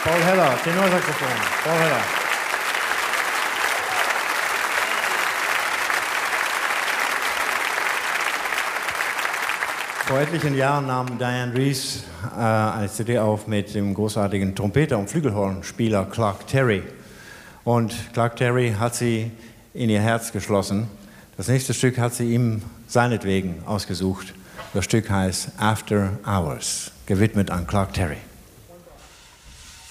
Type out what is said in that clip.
Paul Heller, Tenorsaxophon. Paul Heller. Vor etlichen Jahren nahm Diane Reeves eine CD auf mit dem großartigen Trompeter und Flügelhornspieler Clark Terry. Und Clark Terry hat sie in ihr Herz geschlossen. Das nächste Stück hat sie ihm seinetwegen ausgesucht. Das Stück heißt After Hours, gewidmet an Clark Terry.